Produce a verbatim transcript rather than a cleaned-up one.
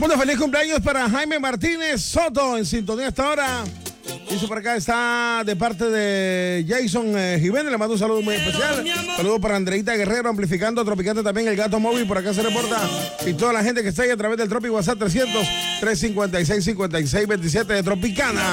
Bueno, feliz cumpleaños para Jaime Martínez Soto, en sintonía hasta ahora. Dice por acá, está de parte de Jason eh, Jiménez, le mando un saludo muy especial. Saludos para Andreita Guerrero, amplificando, Tropicante también, el Gato Móvil, por acá se reporta. Y toda la gente que está ahí a través del Tropic WhatsApp trescientos, trescientos cincuenta y seis, cincuenta y seis veintisiete de Tropicana.